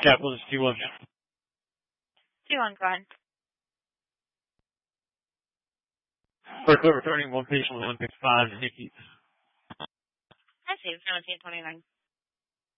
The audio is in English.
Capital is 2-1. 2-1, go ahead. For clear returning, 1 patient, 165, Nikki. I see, 1729.